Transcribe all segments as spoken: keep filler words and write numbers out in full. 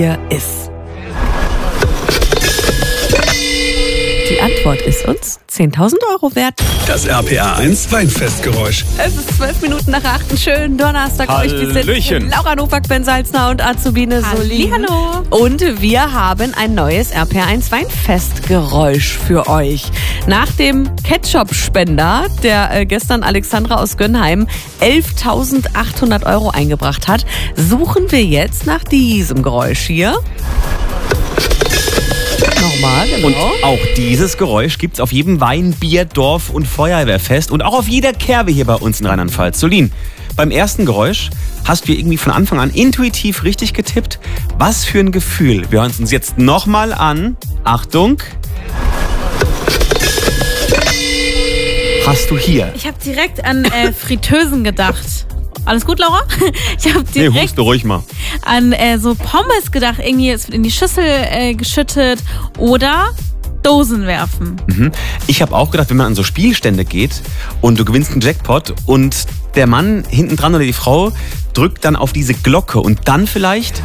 Bier ist? Die Antwort ist uns zehntausend Euro wert. Das R P A eins Weinfestgeräusch. Es ist zwölf Minuten nach acht. Einen schönen Donnerstag. Hallöchen. Laura Nowak, Ben Salzner und Azubine Solin. Hallo. Und wir haben ein neues R P A eins Weinfestgeräusch für euch. Nach dem Ketchup-Spender, der äh, gestern Alexandra aus Gönnheim elftausendachthundert Euro eingebracht hat, suchen wir jetzt nach diesem Geräusch hier. Nochmal, genau. Und auch dieses Geräusch gibt's auf jedem Wein-, Bier-, Dorf- und Feuerwehrfest und auch auf jeder Kerbe hier bei uns in Rheinland-Pfalz. Solin, beim ersten Geräusch hast du irgendwie von Anfang an intuitiv richtig getippt. Was für ein Gefühl. Wir hören es uns jetzt nochmal an. Achtung. Hast du hier? Ich habe direkt an äh, Fritteusen gedacht. Alles gut, Laura? Ich habe Nee, direkt huste ruhig mal. an äh, so Pommes gedacht. Irgendwie, es wird in die Schüssel äh, geschüttet oder Dosen werfen. Mhm. Ich habe auch gedacht, wenn man an so Spielstände geht und du gewinnst einen Jackpot und der Mann hinten dran oder die Frau drückt dann auf diese Glocke und dann vielleicht...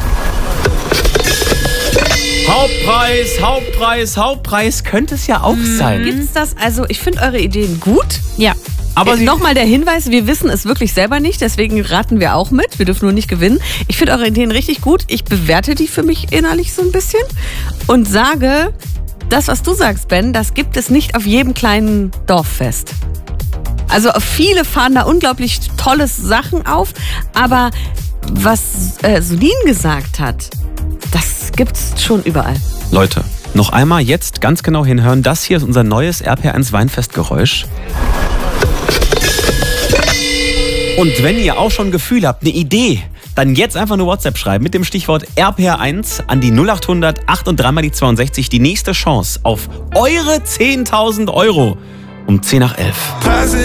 Hauptpreis, Hauptpreis, Hauptpreis könnte es ja auch sein. Gibt's das? Also ich finde eure Ideen gut. Ja. Aber äh, sie Nochmal der Hinweis, wir wissen es wirklich selber nicht, deswegen raten wir auch mit. Wir dürfen nur nicht gewinnen. Ich finde eure Ideen richtig gut. Ich bewerte die für mich innerlich so ein bisschen und sage, das, was du sagst, Ben, das gibt es nicht auf jedem kleinen Dorffest. Also viele fahren da unglaublich tolle Sachen auf, aber was äh, Solin gesagt hat, das gibt's schon überall. Leute, noch einmal jetzt ganz genau hinhören. Das hier ist unser neues R P A eins Weinfestgeräusch. Und wenn ihr auch schon ein Gefühl habt, eine Idee, dann jetzt einfach eine WhatsApp schreiben mit dem Stichwort R P A eins an die null achthundert acht und drei mal die zweiundsechzig. Die nächste Chance auf eure zehntausend Euro um zehn nach elf.